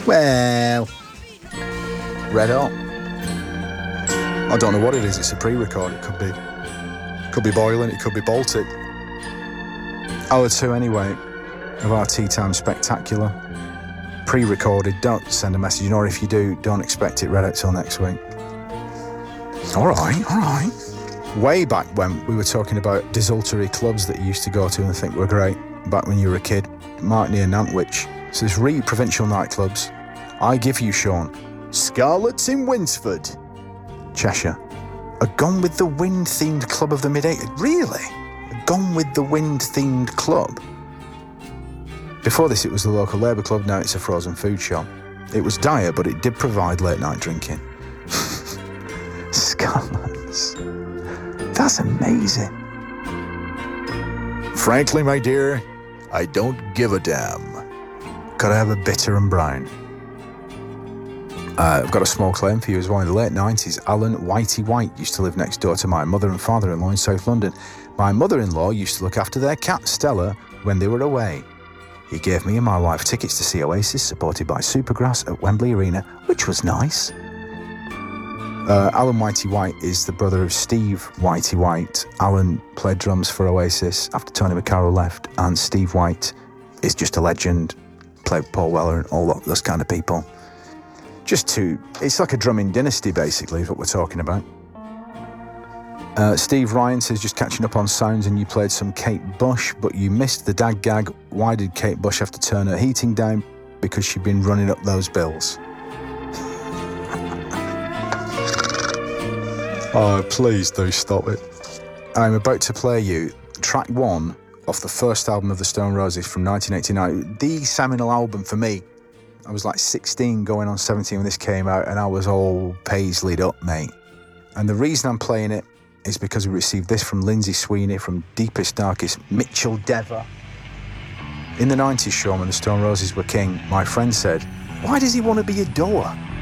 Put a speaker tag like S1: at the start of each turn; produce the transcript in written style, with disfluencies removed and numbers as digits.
S1: Well, Red Hot. I don't know what it is. It's a pre-record. It could be Boiling. It could be Baltic. Hour 2 anyway of our Tea Time Spectacular. Pre-recorded. Don't send a message, or if you do, don't expect it read out till next week. All right. Way back when we were talking about desultory clubs that you used to go to and think were great back when you were a kid. Martney and Nantwich. So there's really provincial nightclubs. I give you, Sean, Scarlet's in Winsford, Cheshire. A Gone with the Wind themed club of the mid-80s. Really? A Gone with the Wind themed club? Before this, it was the local Labour club. Now it's a frozen food shop. It was dire, but it did provide late night drinking. Scarlet's. That's amazing. Frankly, my dear, I don't give a damn. Gotta have a bitter and brown. I've got a small claim for you as well. In the late 90s, Alan Whitey White used to live next door to my mother and father-in-law in South London. My mother-in-law used to look after their cat, Stella, when they were away. He gave me and my wife tickets to see Oasis, supported by Supergrass at Wembley Arena, which was nice. Alan Whitey White is the brother of Steve Whitey White. Alan played drums for Oasis after Tony McCarroll left, and Steve White is just a legend. Played Paul Weller and all those kind of people. It's like a drumming dynasty, basically, is what we're talking about. Steve Ryan says, just catching up on sounds, and you played some Kate Bush, but you missed the dag gag. Why did Kate Bush have to turn her heating down? Because she'd been running up those bills. Oh, please do stop it. I'm about to play you track 1 off the first album of the Stone Roses from 1989. The seminal album for me. I was like 16 going on 17 when this came out, and I was all Paisley'd up, mate. And the reason I'm playing it is because we received this from Lindsay Sweeney from Deepest Darkest, Mitchell Dever. In the 90s, Sean, when the Stone Roses were king, my friend said, why does he want to be a doer?